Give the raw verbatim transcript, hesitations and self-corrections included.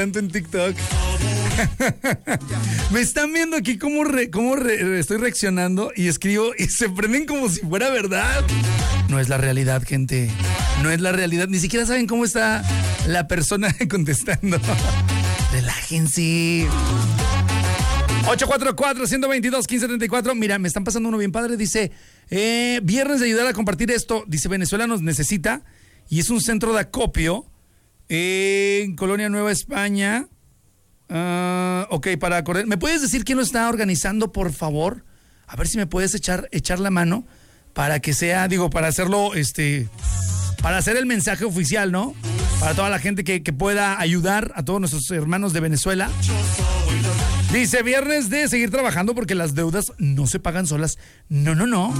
en TikTok. Me están viendo aquí cómo, re, cómo re, estoy reaccionando y escribo y se prenden como si fuera verdad. No es la realidad, gente. No es la realidad. Ni siquiera saben cómo está la persona contestando. Relájense. ocho cuatro cuatro, uno dos dos, uno cinco siete cuatro. Mira, me están pasando uno bien padre. Dice, eh, viernes de ayudar a compartir esto. Dice, Venezuela nos necesita. Y es un centro de acopio eh, en Colonia Nueva España. Uh, ok, para correr. ¿Me puedes decir quién lo está organizando, por favor? A ver si me puedes echar, echar la mano para que sea, digo, para hacerlo, este, para hacer el mensaje oficial, ¿no? Para toda la gente que, que pueda ayudar a todos nuestros hermanos de Venezuela. Dice, viernes de seguir trabajando porque las deudas no se pagan solas. No, no, no.